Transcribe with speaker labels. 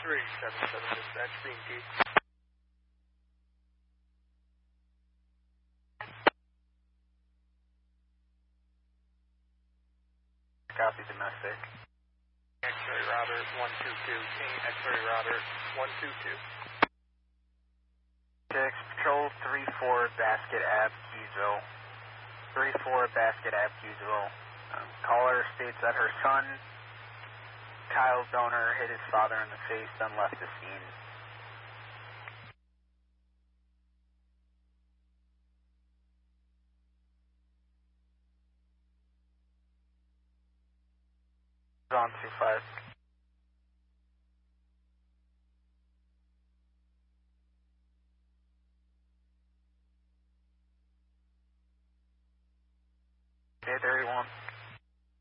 Speaker 1: 377 dispatch, B&T.
Speaker 2: Copy, domestic.
Speaker 1: X-ray Robert 122, King X-ray Robert 122.
Speaker 2: 6, Patrol 34, Basket Ave, Keysville. 34, Basket Ave, Keysville. Caller states that her son, Kyle Donor, hit his father in the face, then left the scene. On 25.